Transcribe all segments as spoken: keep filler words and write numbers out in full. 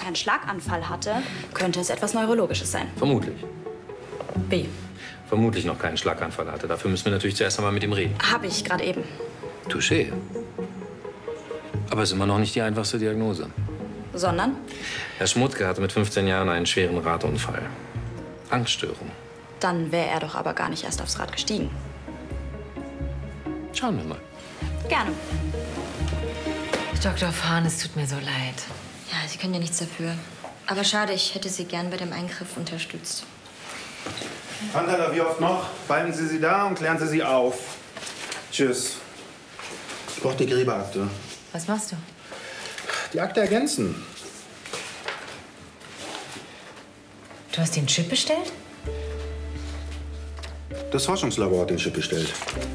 keinen Schlaganfall hatte, könnte es etwas Neurologisches sein. Vermutlich. Wie? Vermutlich noch keinen Schlaganfall hatte. Dafür müssen wir natürlich zuerst einmal mit ihm reden. Habe ich gerade eben. Touché. Aber es ist immer noch nicht die einfachste Diagnose. Sondern? Herr Schmutke hatte mit fünfzehn Jahren einen schweren Radunfall. Angststörung. Dann wäre er doch aber gar nicht erst aufs Rad gestiegen. Schauen wir mal. Gerne. Doktor Fahn, es tut mir so leid. Ja, Sie können ja nichts dafür. Aber schade, ich hätte Sie gern bei dem Eingriff unterstützt. Handala, wie oft noch? Behalten Sie sie da und klären Sie sie auf. Tschüss. Ich brauche die Gräberakte. Was machst du? Die Akte ergänzen. Du hast den Chip bestellt? Das Forschungslabor hat den Chip bestellt.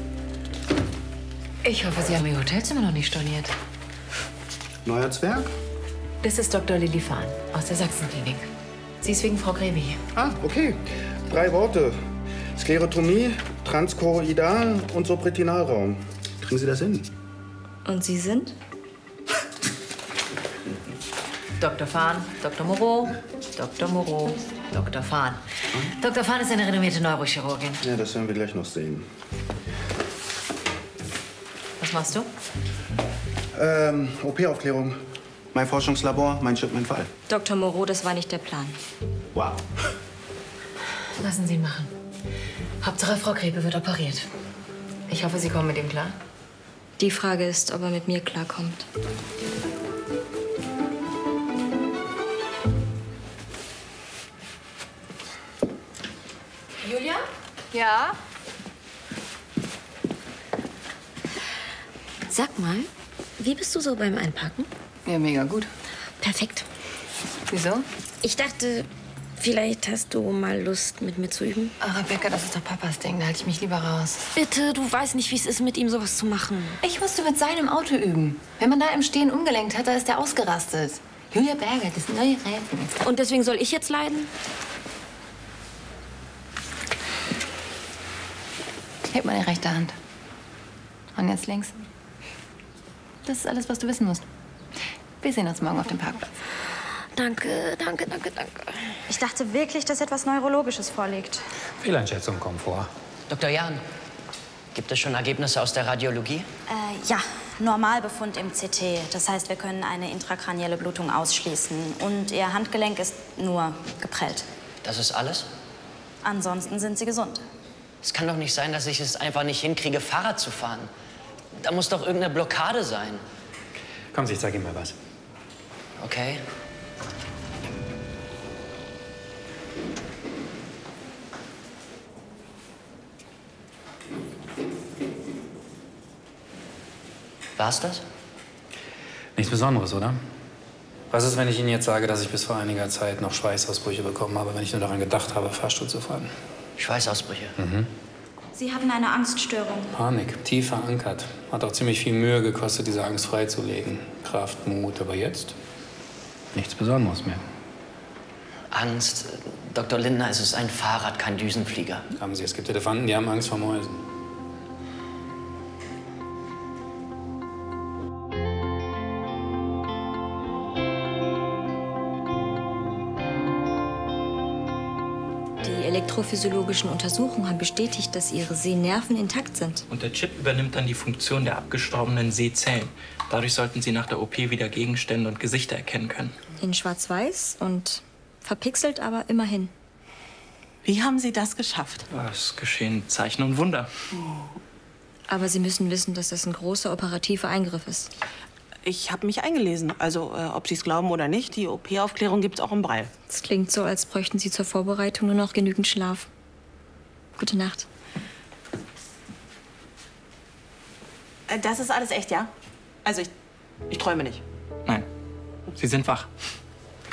Ich hoffe, Sie haben Ihr Hotelzimmer noch nicht storniert. Neuer Zwerg? Das ist Doktor Lilly Fahn aus der Sachsenklinik. Sie ist wegen Frau Greve hier. Ah, okay. Drei Worte. Sklerotomie, Transchoroidal und Supratinalraum. Kriegen Sie das hin? Und Sie sind? Doktor Fahn, Doktor Moreau, Doktor Moreau, Doktor Fahn. Doktor Fahn ist eine renommierte Neurochirurgin. Ja, das werden wir gleich noch sehen. Was machst du? Ähm, O P-Aufklärung. Mein Forschungslabor, mein Chip, mein Fall. Doktor Moreau, das war nicht der Plan. Wow. Lassen Sie ihn machen. Hauptsache, Frau Grebe wird operiert. Ich hoffe, Sie kommen mit ihm klar. Die Frage ist, ob er mit mir klarkommt. Julia? Ja? Sag mal, wie bist du so beim Einpacken? Ja, mega gut. Perfekt. Wieso? Ich dachte, vielleicht hast du mal Lust, mit mir zu üben. Ach, Rebecca, das ist doch Papas Ding. Da halte ich mich lieber raus. Bitte, du weißt nicht, wie es ist, mit ihm sowas zu machen. Ich musste mit seinem Auto üben. Wenn man da im Stehen umgelenkt hat, da ist er ausgerastet. Julia Berger, das neue Reifen. Und deswegen soll ich jetzt leiden? Heb meine rechte Hand. Und jetzt links. Das ist alles, was du wissen musst. Wir sehen uns morgen auf dem Parkplatz. Danke, danke, danke, danke. Ich dachte wirklich, dass etwas Neurologisches vorliegt. Fehleinschätzungen kommen vor. Doktor Jahn, gibt es schon Ergebnisse aus der Radiologie? Äh, ja, Normalbefund im C T. Das heißt, wir können eine intrakranielle Blutung ausschließen. Und Ihr Handgelenk ist nur geprellt. Das ist alles? Ansonsten sind Sie gesund. Es kann doch nicht sein, dass ich es einfach nicht hinkriege, Fahrrad zu fahren. Da muss doch irgendeine Blockade sein. Kommen Sie, ich zeige Ihnen mal was. Okay. War's das? Nichts Besonderes, oder? Was ist, wenn ich Ihnen jetzt sage, dass ich bis vor einiger Zeit noch Schweißausbrüche bekommen habe, wenn ich nur daran gedacht habe, Fahrstuhl zu fahren? Schweißausbrüche? Mhm. Sie hatten eine Angststörung. Panik, tief verankert. Hat auch ziemlich viel Mühe gekostet, diese Angst freizulegen. Kraft, Mut, aber jetzt nichts Besonderes mehr. Angst? Doktor Lindner, es ist ein Fahrrad, kein Düsenflieger. Haben Sie, es gibt Elefanten, die haben Angst vor Mäusen. Die elektrophysiologischen Untersuchungen haben bestätigt, dass Ihre Sehnerven intakt sind. Und der Chip übernimmt dann die Funktion der abgestorbenen Sehzellen. Dadurch sollten Sie nach der O P wieder Gegenstände und Gesichter erkennen können. In schwarz-weiß und verpixelt, aber immerhin. Wie haben Sie das geschafft? Es geschehen Zeichen und Wunder. Aber Sie müssen wissen, dass das ein großer operativer Eingriff ist. Ich habe mich eingelesen. Also, äh, ob Sie es glauben oder nicht, die O P-Aufklärung gibt's auch im Braille. Es klingt so, als bräuchten Sie zur Vorbereitung nur noch genügend Schlaf. Gute Nacht. Äh, das ist alles echt, ja? Also, ich, ich träume nicht. Nein, Sie sind wach.